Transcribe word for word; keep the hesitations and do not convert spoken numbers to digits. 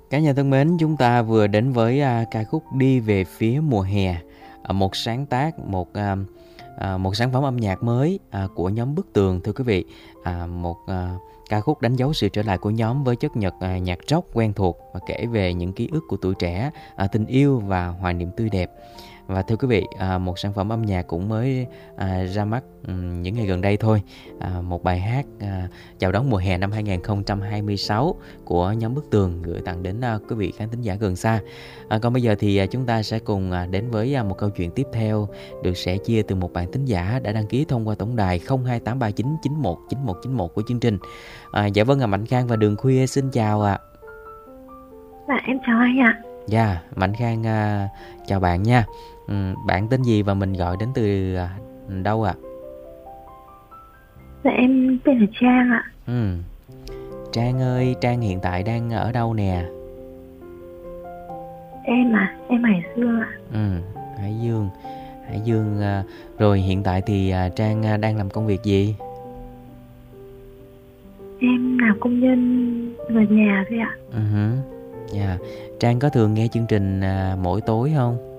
Cả nhà thân mến, chúng ta vừa đến với à, ca khúc Đi về phía mùa hè, à, một sáng tác, một à, à, một sản phẩm âm nhạc mới à, của nhóm Bức Tường, thưa quý vị. À, một à, ca khúc đánh dấu sự trở lại của nhóm với chất nhật à, nhạc rock quen thuộc và kể về những ký ức của tuổi trẻ, à, tình yêu và hoài niệm tươi đẹp. Và thưa quý vị, à, một sản phẩm âm nhạc cũng mới à, ra mắt ừm, những ngày gần đây thôi. À, một bài hát à, chào đón mùa hè năm hai không hai sáu của nhóm Bức Tường gửi tặng đến à, quý vị khán thính giả gần xa. À, còn bây giờ thì à, chúng ta sẽ cùng à, đến với à, một câu chuyện tiếp theo được sẻ chia từ một bạn thính giả đã đăng ký thông qua tổng đài không hai tám ba chín chín một chín một chín một của chương trình. À, dạ vâng, à, Mạnh Khang và Đường Khuya xin chào ạ. À. Dạ em chào anh ạ. Dạ, Mạnh Khang à, chào bạn nha. Ừ, bạn tên gì và mình gọi đến từ à, đâu ạ? À? Dạ em tên là Trang ạ. Ừ. Trang ơi, Trang hiện tại đang ở đâu nè? Em à, em Hải Dương ạ. Ừ, Hải Dương. Hải Dương à, rồi hiện tại thì à, Trang à, đang làm công việc gì? Em làm công nhân gần nhà thôi ạ. Ừ. Yeah. Trang có thường nghe chương trình à, mỗi tối không?